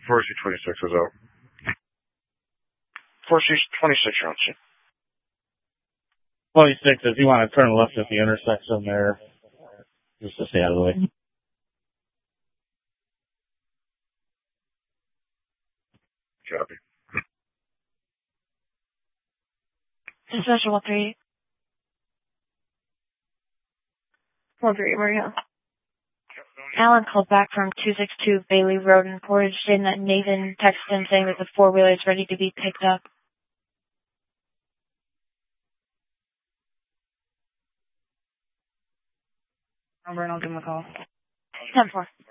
4C26 was out. 4C26, you're on scene. 26, if you want to turn left at the intersection there, just to stay out of the way. Copy. Special 13. 13, where are you? Alan called back from 262 Bailey Road in Portage saying that Nathan texted him saying that the four-wheeler is ready to be picked up. Number and I'll give him a call. 10-4.